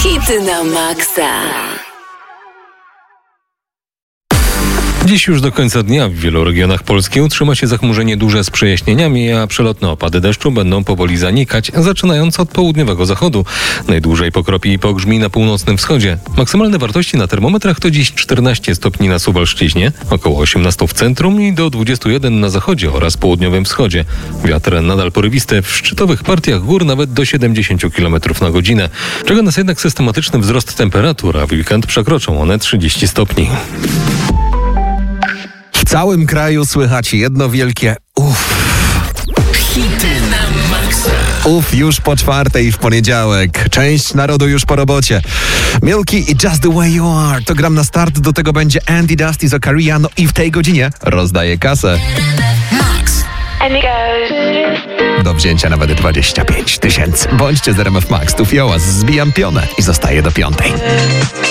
Hity na maksa. Dziś już do końca dnia w wielu regionach Polski utrzyma się zachmurzenie duże z przejaśnieniami, a przelotne opady deszczu będą powoli zanikać, zaczynając od południowego zachodu. Najdłużej pokropi i pogrzmi na północnym wschodzie. Maksymalne wartości na termometrach to dziś 14 stopni na Suwalszczyźnie, około 18 w centrum i do 21 na zachodzie oraz południowym wschodzie. Wiatr nadal porywisty, w szczytowych partiach gór nawet do 70 km na godzinę. Czeka nas jednak systematyczny wzrost temperatur, a w weekend przekroczą one 30 stopni. W całym kraju słychać jedno wielkie uff. Hity na maksa. Uff, już po czwartej w poniedziałek. Część narodu już po robocie. Milky i Just the Way You Are. To gram na start, do tego będzie Andy Dusty z Ocarina, no i w tej godzinie rozdaję kasę. Max. Do wzięcia nawet 25 000. Bądźcie z RMF Max. Tu Fiołas, zbijam pionę i zostaję do 5:00.